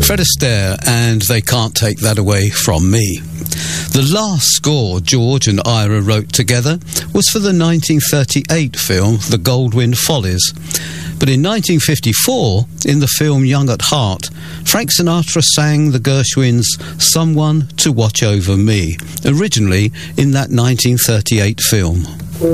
Fred Astaire and They Can't Take That Away From Me. The last score George and Ira wrote together was for the 1938 film The Goldwyn Follies. But in 1954, in the film Young at Heart, Frank Sinatra sang the Gershwins' Someone to Watch Over Me, originally in that 1938 film.